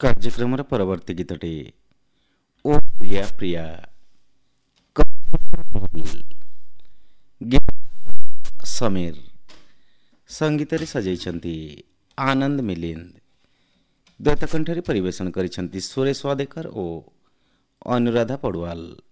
କାର୍ଯ୍ୟକ୍ରମର ପରବର୍ତ୍ତୀ ଗୀତଟି ଓ ପ୍ରିୟା ପ୍ରିୟା समीर संगीत सजाई आनंद मिलिंद द्वैतकंठरी परिवेशन करिसेंती सुरेश वादेकर और अनुराधा पड़वाल।